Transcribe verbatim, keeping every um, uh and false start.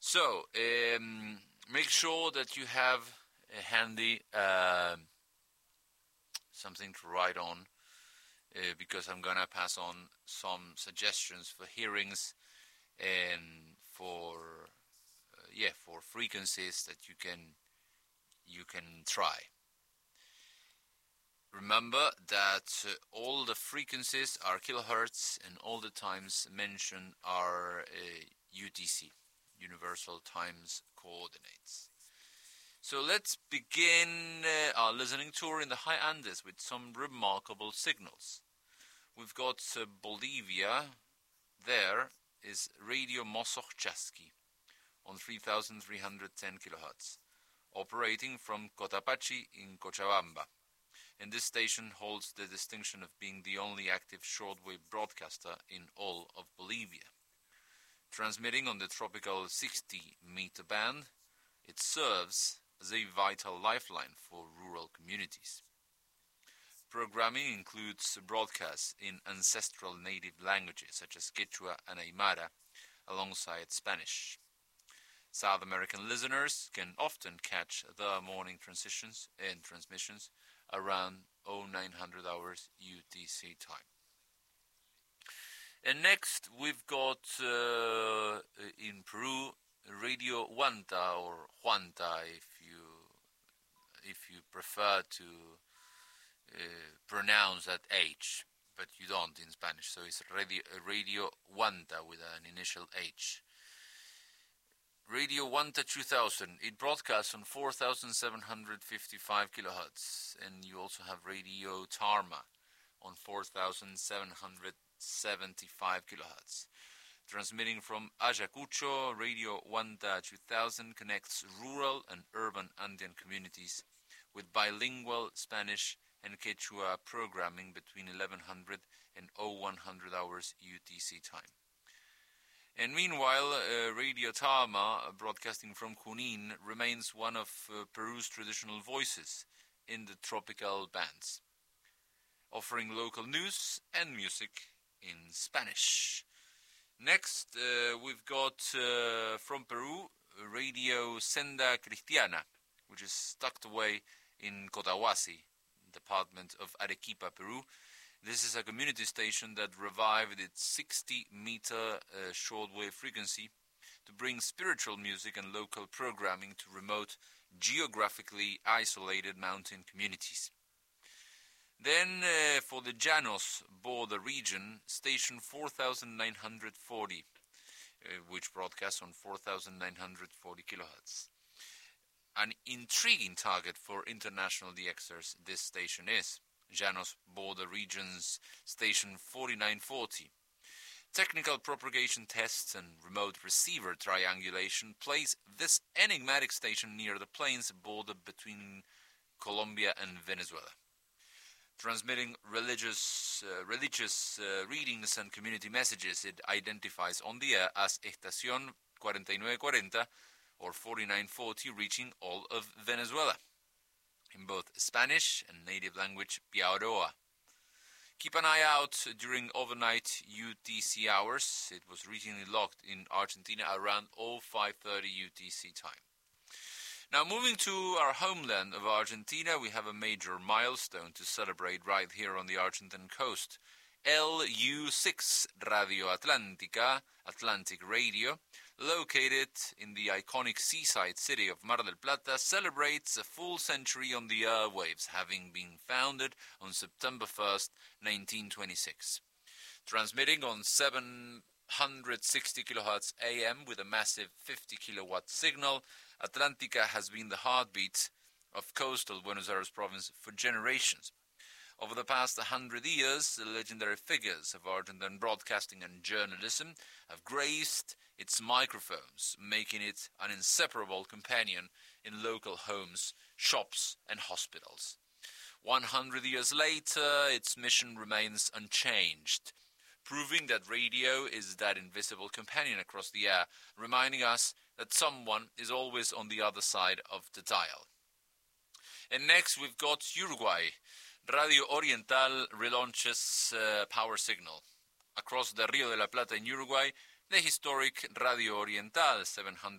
So, um, make sure that you have a handy uh, something to write on, uh, because I'm gonna pass on some suggestions for hearings and for uh, yeah for frequencies that you can you can try. Remember that uh, all the frequencies are kilohertz and all the times mentioned are uh, U T C, Universal Times Coordinates. So let's begin uh, our listening tour in the high Andes with some remarkable signals. We've got uh, Bolivia. There is Radio Mosochchaski on three thousand three hundred ten kilohertz, operating from Cotapachi in Cochabamba. And this station holds the distinction of being the only active shortwave broadcaster in all of Bolivia. Transmitting on the tropical sixty meter band, it serves as a vital lifeline for rural communities. Programming includes broadcasts in ancestral native languages such as Quechua and Aymara, alongside Spanish. South American listeners can often catch the morning transitions and transmissions around oh nine hundred hours U T C time. And next we've got uh, in Peru Radio Huanta, or Juanta if you if you prefer to uh, pronounce that H, but you don't in Spanish, so it's Radio, Radio Huanta with an initial H. Radio Huanta two thousand, it broadcasts on four thousand seven hundred fifty-five kilohertz, and you also have Radio Tarma on four thousand seven hundred seventy-five kilohertz. Transmitting from Ayacucho, Radio Huanta two thousand connects rural and urban Andean communities with bilingual Spanish and Quechua programming between eleven hundred and one hundred hours U T C time. And meanwhile, uh, Radio Tarma, broadcasting from Junín, remains one of uh, Peru's traditional voices in the tropical bands, offering local news and music in Spanish. Next, uh, we've got uh, from Peru, Radio Senda Cristiana, which is tucked away in Cotahuasi, department of Arequipa, Peru. This is a community station that revived its sixty meter uh, shortwave frequency to bring spiritual music and local programming to remote, geographically isolated mountain communities. Then, uh, for the Llanos border region, station four thousand nine hundred forty, uh, which broadcasts on four thousand nine hundred forty kilohertz. An intriguing target for international D Xers this station is Llanos border region's station forty-nine forty. Technical propagation tests and remote receiver triangulation place this enigmatic station near the plains border between Colombia and Venezuela. Transmitting religious uh, religious uh, readings and community messages, it identifies on the air as Estación forty-nine forty or forty-nine forty, reaching all of Venezuela in both Spanish and native language Piaroa. Keep an eye out during overnight U T C hours. It was regionally locked in Argentina around oh five thirty U T C time. Now, moving to our homeland of Argentina, we have a major milestone to celebrate right here on the Argentine coast. L U six Radio Atlántica, Atlantic Radio, located in the iconic seaside city of Mar del Plata, celebrates a full century on the airwaves, having been founded on September first, nineteen twenty-six. Transmitting on seven hundred sixty kilohertz A M with a massive fifty kilowatt signal, Atlantica has been the heartbeat of coastal Buenos Aires province for generations. Over the past one hundred years, the legendary figures of Argentine broadcasting and journalism have graced its microphones, making it an inseparable companion in local homes, shops, and hospitals. one hundred years later, its mission remains unchanged, proving that radio is that invisible companion across the air, reminding us that someone is always on the other side of the dial. And next, we've got Uruguay. Radio Oriental relaunches uh, power signal. Across the Rio de la Plata in Uruguay, the historic Radio Oriental seven